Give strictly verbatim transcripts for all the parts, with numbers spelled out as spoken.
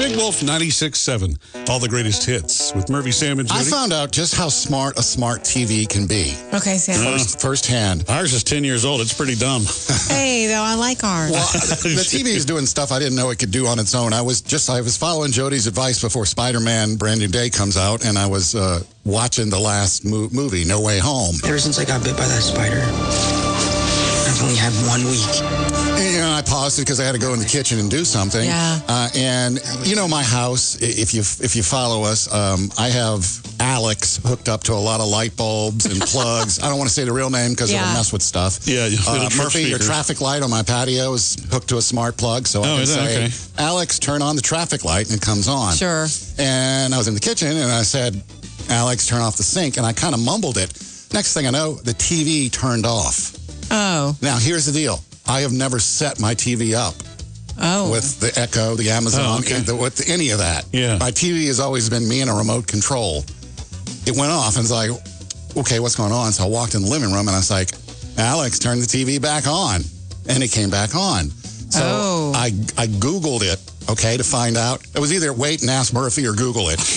Big Wolf ninety-six seven. All the greatest hits with Murphy, Sam, and I Jody. found out just how smart a smart T V can be. Okay, Sam. First, firsthand. Ours is ten years old. It's pretty dumb. Hey, though, I like ours. Well, the T V is doing stuff I didn't know it could do on its own. I was just, I was following Jody's advice before Spider-Man Brand New Day comes out, and I was uh, watching the last mo- movie, No Way Home. Ever since I got bit by that spider, I've only had one week. And I paused it because I had to go in the kitchen and do something. Yeah. Uh, and you know my house, i- if you if you follow us, um, I have Alex hooked up to a lot of light bulbs and plugs. I don't want to say the real name because Yeah. it'll mess with stuff. Yeah, it'll Uh, trip Murphy, your speakers. traffic light on my patio is hooked to a smart plug, so I Oh, can is that say, okay? Alex, turn on the traffic light, and it comes on. Sure. And I was in the kitchen, and I said, Alex, turn off the sink, and I kind of mumbled it. Next thing I know, the T V turned off. Oh. Now, here's the deal. I have never set my T V up Oh. with the Echo, the Amazon, Oh, okay. the, with any of that. Yeah. My T V has always been me and a remote control. It went off, and it's like, okay, what's going on? So I walked in the living room, and I was like, Alex, turn the T V back on. And it came back on. So Oh. I, I Googled it, okay, to find out. It was either wait and ask Murphy or Google it.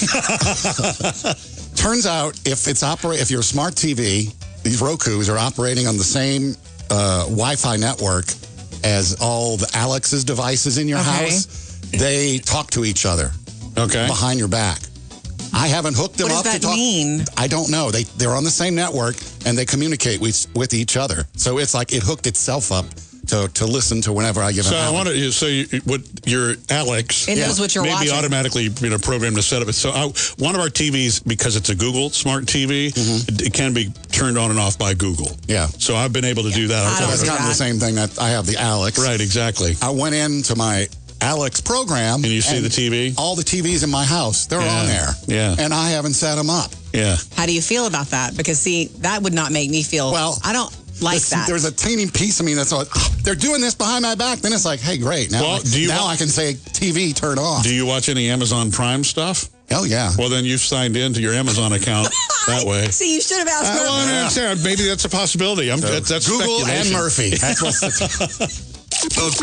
Turns out, if it's operate, if your smart T V, these Rokus are operating on the same uh, Wi-Fi network as all the Alex's devices in your Okay. house, they talk to each other Okay. behind your back. I haven't hooked them What does up to that talk. mean? I don't know. They they're on the same network and they communicate with with each other. So it's like it hooked itself up to to listen to whenever I give So an I Alex. want to. So you, what your Alex? It knows what you're maybe watching. automatically you know programmed to set up it. So I, one of our T Vs, because it's a Google smart T V, it, it can be turned on and off by Google. Yeah. So I've been able to do that. I So don't that's do kind of the that. same thing that I have the Alex. Right. Exactly. I went into my Alex program. And you see the T V? All the T Vs in my house, they're Yeah. on there. Yeah. And I haven't set them up. Yeah. How do you feel about that? Because, see, that would not make me feel, Well, I don't like It's- that. There's a teeny piece of me that's like, oh, they're doing this behind my back. Then it's like, hey, great. Now, Well, I, do you now want- I can say T V turn off. Do you watch any Amazon Prime stuff? Hell yeah. Well, then you've signed into your Amazon account that way. See, you should have asked I Murphy. don't understand. Maybe that's a possibility. I'm, So that's, that's Google and speculation. Murphy. That's what's